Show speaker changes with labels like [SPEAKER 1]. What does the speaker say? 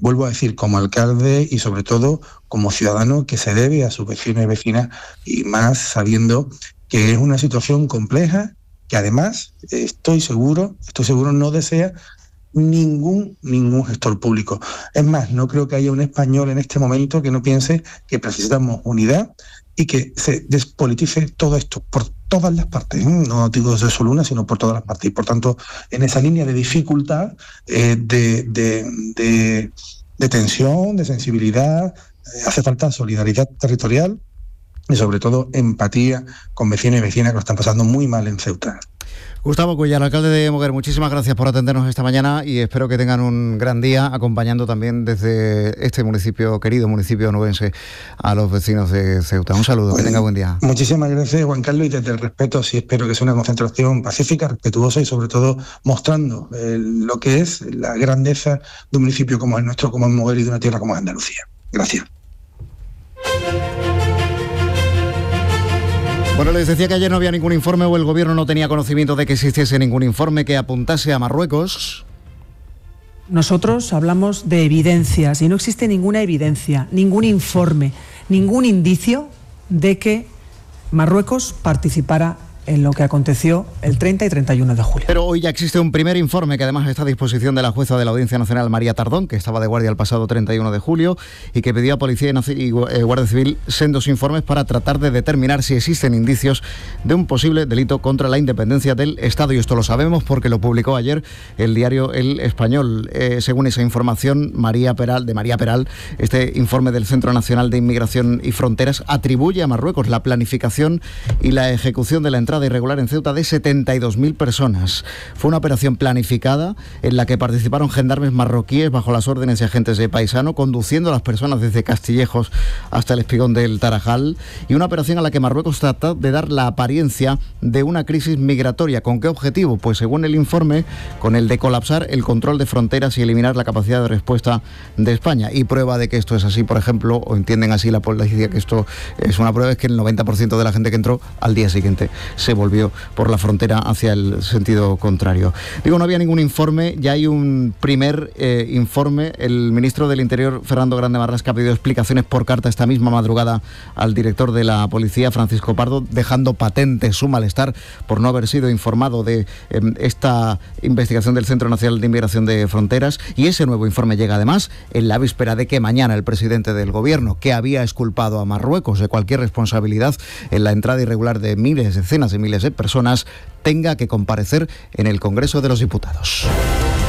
[SPEAKER 1] vuelvo a decir, como alcalde y sobre todo como ciudadano que se debe a sus vecinos y vecinas, y más sabiendo que es una situación compleja que además estoy seguro no desea ningún gestor público. Es más, no creo que haya un español en este momento que no piense que necesitamos unidad y que se despolitice todo esto por todas las partes, no digo de solo una, sino por todas las partes. Y por tanto, en esa línea de dificultad, de tensión, de sensibilidad, hace falta solidaridad territorial y sobre todo empatía con vecinos y vecinas que lo están pasando muy mal en Ceuta.
[SPEAKER 2] Gustavo Cuéllar, alcalde de Moguer, muchísimas gracias por atendernos esta mañana y espero que tengan un gran día acompañando también desde este municipio, querido municipio onubense, a los vecinos de Ceuta. Un saludo, que tenga buen día.
[SPEAKER 1] Muchísimas gracias, Juan Carlos, y desde el respeto sí espero que sea una concentración pacífica, respetuosa y sobre todo mostrando lo que es la grandeza de un municipio como el nuestro, como es Moguer, y de una tierra como es Andalucía. Gracias.
[SPEAKER 2] Bueno, les decía que ayer no había ningún informe o el gobierno no tenía conocimiento de que existiese ningún informe que apuntase a Marruecos.
[SPEAKER 3] Nosotros hablamos de evidencias y no existe ninguna evidencia, ningún informe, ningún indicio de que Marruecos participara en lo que aconteció el 30 y 31 de julio.
[SPEAKER 2] Pero hoy ya existe un primer informe que además está a disposición de la jueza de la Audiencia Nacional, María Tardón, que estaba de guardia el pasado 31 de julio y que pidió a Policía y Guardia Civil sendos informes para tratar de determinar si existen indicios de un posible delito contra la independencia del Estado. Y esto lo sabemos porque lo publicó ayer el diario El Español. Según esa información, María Peral, este informe del Centro Nacional de Inmigración y Fronteras atribuye a Marruecos la planificación y la ejecución de la entrada irregular en Ceuta de 72.000 personas. Fue una operación planificada en la que participaron gendarmes marroquíes bajo las órdenes de agentes de Paisano, conduciendo a las personas desde Castillejos hasta el Espigón del Tarajal, y una operación a la que Marruecos trató de dar la apariencia de una crisis migratoria. ¿Con qué objetivo? Pues según el informe, con el de colapsar el control de fronteras y eliminar la capacidad de respuesta de España. Y prueba de que esto es así, por ejemplo, o entienden así la policía que esto es una prueba, es que el 90% de la gente que entró al día siguiente se volvió por la frontera hacia el sentido contrario. Digo, no había ningún informe, ya hay un primer informe. El ministro del Interior, Fernando Grande Marlasca, ha pedido explicaciones por carta esta misma madrugada al director de la policía, Francisco Pardo, dejando patente su malestar por no haber sido informado de esta investigación del Centro Nacional de Inmigración de Fronteras. Y ese nuevo informe llega además en la víspera de que mañana el presidente del gobierno, que había exculpado a Marruecos de cualquier responsabilidad en la entrada irregular de decenas de miles de personas, tenga que comparecer en el Congreso de los Diputados.